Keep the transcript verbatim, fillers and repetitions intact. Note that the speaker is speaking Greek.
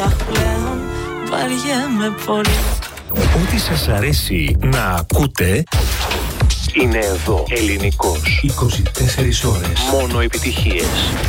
αχ πλέον βαριέμαι πολύ. Ό,τι σας αρέσει να ακούτε είναι εδώ. Ελληνικός. είκοσι τέσσερις ώρες. Μόνο επιτυχίες.